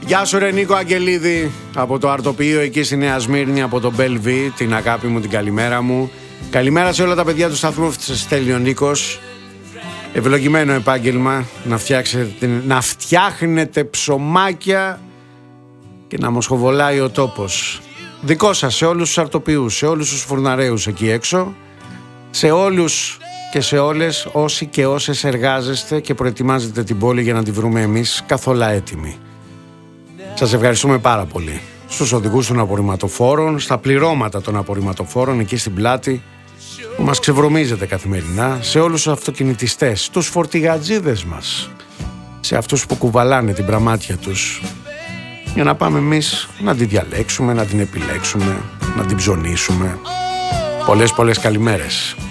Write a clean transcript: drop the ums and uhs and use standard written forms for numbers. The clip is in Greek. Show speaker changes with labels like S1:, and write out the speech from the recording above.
S1: Γεια σου ρε Νίκο Αγγελίδη, από το αρτοποιείο εκεί στη Νέα Σμύρνη, από το Μπέλβι, την αγάπη μου, την καλημέρα μου. Καλημέρα σε όλα τα παιδιά του σταθμού, στέλνει ο Νίκος. Ευλογημένο επάγγελμα να φτιάχνετε ψωμάκια και να μοσχοβολάει ο τόπος. Δικό σας, σε όλους τους αρτοποιούς, σε όλους τους φουρναρέους εκεί έξω, σε όλους και σε όλες όσοι και όσες εργάζεστε και προετοιμάζετε την πόλη για να τη βρούμε εμείς καθόλου έτοιμη. Σας ευχαριστούμε πάρα πολύ. Στους οδηγούς των απορριμματοφόρων, στα πληρώματα των απορριμματοφόρων εκεί στην πλάτη που μας ξεβρωμίζετε καθημερινά, σε όλους τους αυτοκινητιστές, τους φορτηγατζίδες μας, σε αυτούς που κουβαλάνε την πραμάτια τους για να πάμε εμείς να τη διαλέξουμε, να την επιλέξουμε, να την ψωνίσουμε. Πολλές καλημέρες.